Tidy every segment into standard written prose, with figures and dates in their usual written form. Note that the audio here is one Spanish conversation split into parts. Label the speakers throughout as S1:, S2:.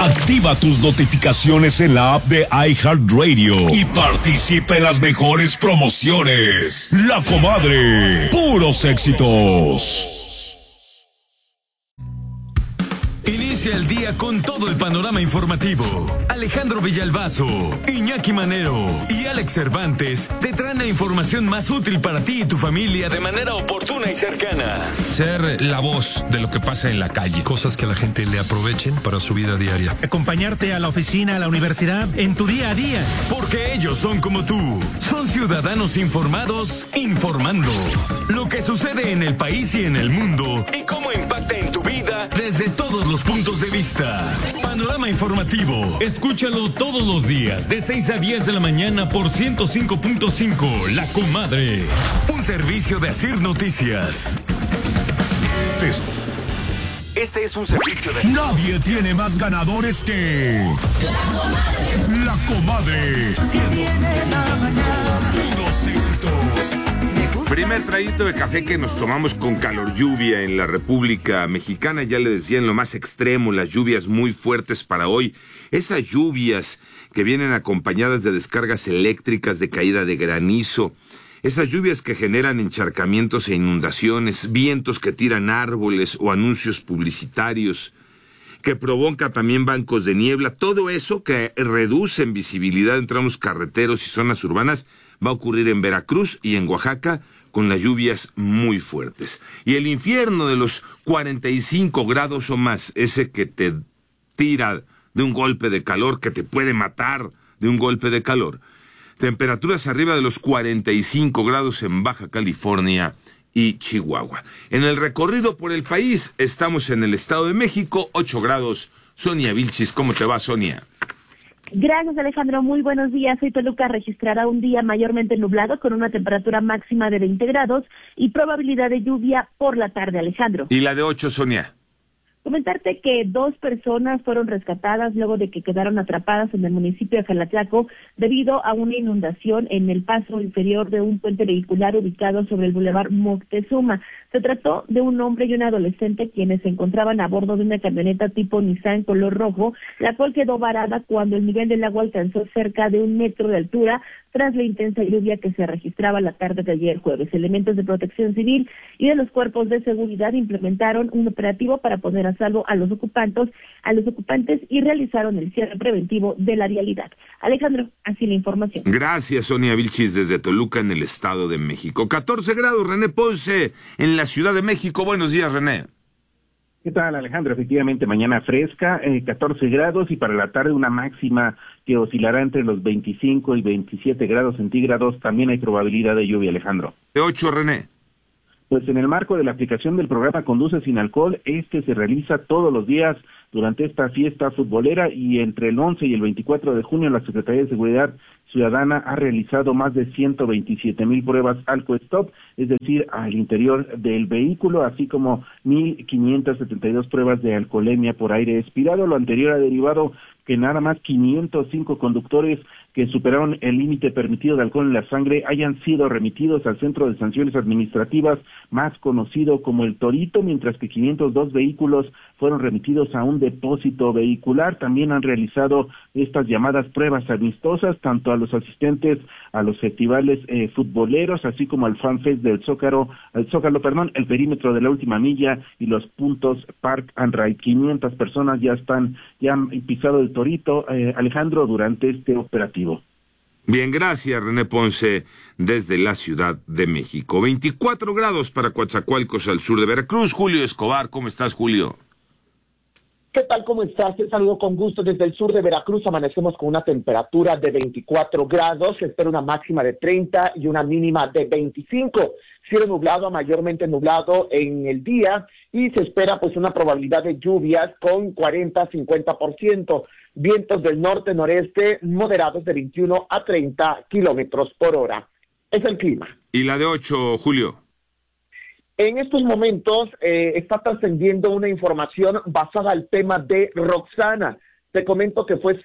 S1: Activa tus notificaciones en la app de iHeartRadio y participa en las mejores promociones. La Comadre, puros éxitos.
S2: Inicia el día con todo el panorama informativo. Alejandro Villalbazo, Iñaki Manero y Alex Cervantes te traen la información más útil para ti y tu familia de manera oportuna y cercana.
S3: Ser la voz de lo que pasa en la calle.
S4: Cosas que a la gente le aprovechen para su vida diaria.
S5: Acompañarte a la oficina, a la universidad, en tu día a día.
S2: Porque ellos son como tú. Son ciudadanos informados, informando. Lo que sucede en el país y en el mundo y cómo impacta en tu vida desde todos los puntos de vista. Panorama informativo. Escúchalo todos los días de 6 a 10 de la mañana por 105.5 La Comadre. Un servicio de Asir Noticias.
S1: Este es un servicio de... Nadie tiene más ganadores que... La Comadre. 105.5 puros éxitos.
S6: Primer traguito de café que nos tomamos con calor lluvia en la República Mexicana. Ya le decía, en lo más extremo, las lluvias muy fuertes para hoy. Esas lluvias que vienen acompañadas de descargas eléctricas, de caída de granizo. Esas lluvias que generan encharcamientos e inundaciones, vientos que tiran árboles o anuncios publicitarios, que provoca también bancos de niebla. Todo eso que reduce en visibilidad en tramos carreteros y zonas urbanas va a ocurrir en Veracruz y en Oaxaca, con las lluvias muy fuertes. Y el infierno de los 45 grados o más, ese que te tira de un golpe de calor, que te puede matar de un golpe de calor. Temperaturas arriba de los 45 grados en Baja California y Chihuahua. En el recorrido por el país, estamos en el Estado de México, 8 grados. Sonia Vilchis, ¿cómo te va, Sonia?
S7: Gracias, Alejandro. Muy buenos días. Hoy Toluca registrará un día mayormente nublado con una temperatura máxima de 20 grados y probabilidad de lluvia por la tarde, Alejandro.
S6: ¿Y la de 8, Sonia?
S7: Comentarte que 2 personas fueron rescatadas luego de que quedaron atrapadas en el municipio de Jalatiaco debido a una inundación en el paso inferior de un puente vehicular ubicado sobre el bulevar Moctezuma. Se trató de un hombre y un adolescente quienes se encontraban a bordo de una camioneta tipo Nissan color rojo, la cual quedó varada cuando el nivel del agua alcanzó cerca de 1 metro de altura tras la intensa lluvia que se registraba la tarde de ayer jueves. Elementos de protección civil y de los cuerpos de seguridad implementaron un operativo para poner a salvo a los ocupantes y realizaron el cierre preventivo de la vialidad. Alejandro, así la información.
S6: Gracias, Sonia Vilchis, desde Toluca, en el Estado de México. 14 grados, René Ponce, en la Ciudad de México. Buenos días, René.
S8: ¿Qué tal, Alejandro? Efectivamente, mañana fresca, 14 grados, y para la tarde una máxima que oscilará entre los 25 y 27 grados centígrados. También hay probabilidad de lluvia, Alejandro.
S6: De 8, René.
S8: Pues en el marco de la aplicación del programa Conduce Sin Alcohol, se realiza todos los días durante esta fiesta futbolera, y entre el 11 y el 24 de junio la Secretaría de Seguridad Ciudadana ha realizado más de 127,000 pruebas alcohol-stop, es decir, al interior del vehículo, así como 1,572 pruebas de alcoholemia por aire expirado. Lo anterior ha derivado que nada más 505 conductores que superaron el límite permitido de alcohol en la sangre hayan sido remitidos al Centro de Sanciones Administrativas, más conocido como el Torito, mientras que 502 vehículos fueron remitidos a un depósito vehicular. También han realizado estas llamadas pruebas amistosas, tanto a los asistentes a los festivales futboleros, así como al FanFest del Zócalo, el perímetro de la última milla y los puntos Park and Ride. 500 personas ya han pisado el Torito, Alejandro, durante este operativo.
S6: Bien, gracias, René Ponce, desde la Ciudad de México. 24 grados para Coatzacoalcos, al sur de Veracruz. Julio Escobar, ¿cómo estás, Julio?
S9: ¿Qué tal? ¿Cómo estás? Te saludo con gusto desde el sur de Veracruz. Amanecemos con una temperatura de 24 grados. Se espera una máxima de 30 y una mínima de 25. Cielo nublado a mayormente nublado en el día, y se espera pues una probabilidad de lluvias con 40-50%. Vientos del norte-noreste moderados de 21 a 30 kilómetros por hora. Es el clima.
S6: ¿Y la de 8, Julio?
S9: En estos momentos está trascendiendo una información basada al tema de Roxana. Te comento que fue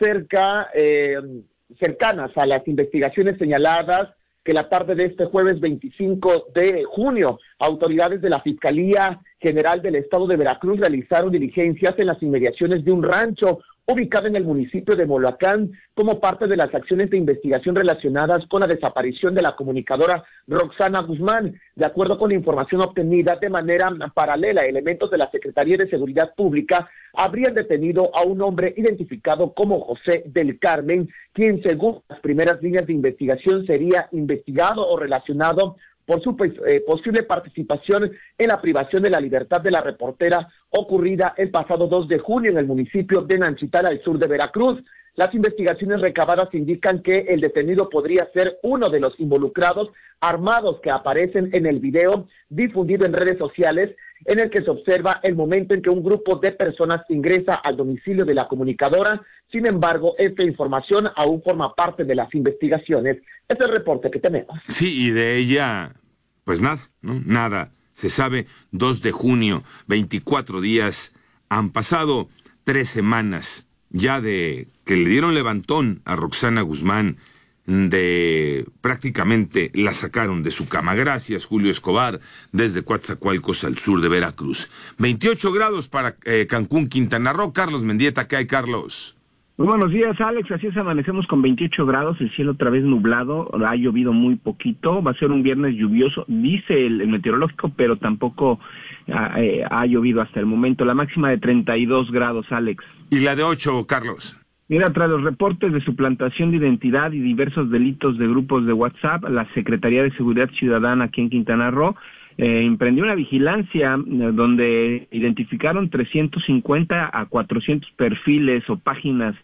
S9: cercanas a las investigaciones señaladas que la tarde de este jueves 25 de junio, autoridades de la Fiscalía General del Estado de Veracruz realizaron diligencias en las inmediaciones de un rancho ubicada en el municipio de Moloacán, como parte de las acciones de investigación relacionadas con la desaparición de la comunicadora Roxana Guzmán. De acuerdo con la información obtenida de manera paralela, elementos de la Secretaría de Seguridad Pública habrían detenido a un hombre identificado como José del Carmen, quien según las primeras líneas de investigación sería investigado o relacionado por su posible participación en la privación de la libertad de la reportera ocurrida el pasado 2 de junio en el municipio de Nanchitán, al sur de Veracruz. Las investigaciones recabadas indican que el detenido podría ser uno de los involucrados armados que aparecen en el video difundido en redes sociales, en el que se observa el momento en que un grupo de personas ingresa al domicilio de la comunicadora. Sin embargo, esta información aún forma parte de las investigaciones. Es el reporte que tenemos.
S6: Sí, y de ella, pues nada, ¿no? Nada. Se sabe, 2 de junio, 24 días, han pasado 3 semanas ya de que le dieron levantón a Roxana Guzmán, de prácticamente la sacaron de su cama. Gracias, Julio Escobar, desde Coatzacoalcos al sur de Veracruz. 28 grados para Cancún, Quintana Roo. Carlos Mendieta, ¿qué hay, Carlos?
S8: Muy buenos días, Alex. Así es, amanecemos con 28 grados, el cielo otra vez nublado, ha llovido muy poquito, va a ser un viernes lluvioso, dice el meteorológico, pero tampoco ha llovido hasta el momento. La máxima de 32 grados, Alex.
S6: ¿Y la de 8, Carlos?
S8: Mira, tras los reportes de suplantación de identidad y diversos delitos de grupos de WhatsApp, la Secretaría de Seguridad Ciudadana aquí en Quintana Roo emprendió una vigilancia donde identificaron 350 a 400 perfiles o páginas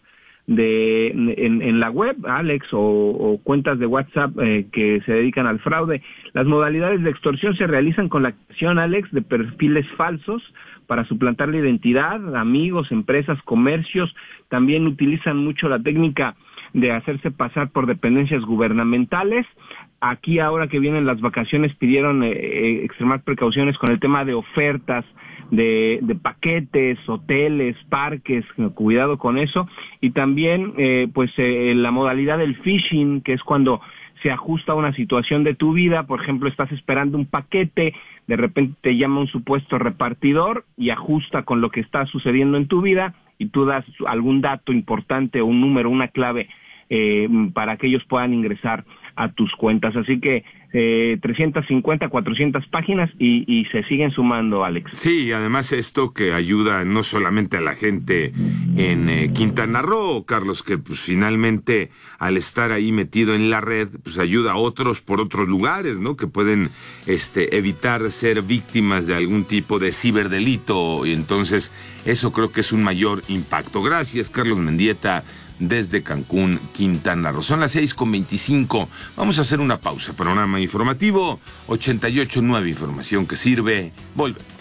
S8: en la web, Alex, o cuentas de WhatsApp que se dedican al fraude. Las modalidades de extorsión se realizan con la acción, Alex, de perfiles falsos para suplantar la identidad, amigos, empresas, comercios. También utilizan mucho la técnica de hacerse pasar por dependencias gubernamentales. Aquí, ahora que vienen las vacaciones, pidieron extremar precauciones con el tema de ofertas de paquetes, hoteles, parques, cuidado con eso. Y también la modalidad del phishing, que es cuando se ajusta a una situación de tu vida. Por ejemplo, estás esperando un paquete, de repente te llama un supuesto repartidor y ajusta con lo que está sucediendo en tu vida, y tú das algún dato importante o un número, una clave, para que ellos puedan ingresar a tus cuentas. Así que 350, 400 páginas y se siguen sumando, Alex.
S6: Sí, además esto que ayuda no solamente a la gente en Quintana Roo, Carlos, que pues finalmente al estar ahí metido en la red, pues ayuda a otros por otros lugares, ¿no? Que pueden evitar ser víctimas de algún tipo de ciberdelito, y entonces eso creo que es un mayor impacto. Gracias, Carlos Mendieta, desde Cancún, Quintana Roo. Son las 6:25. Vamos a hacer una pausa. Panorama informativo 88.9, información que sirve. Volvemos.